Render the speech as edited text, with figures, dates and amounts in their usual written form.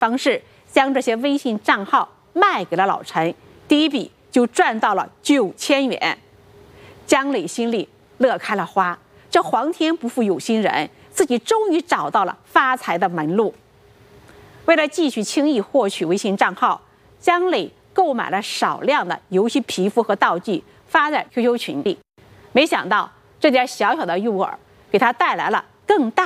方式将这些微信账号卖给了老陈，第一笔就赚到了9000元。江磊心里乐开了花，这皇天不负有心人，自己终于找到了发财的门路。为了继续轻易获取微信账号，江磊购买了少量的游戏皮肤和道具，发在 QQ 群里。没想到这点小小的诱饵给他带来了更大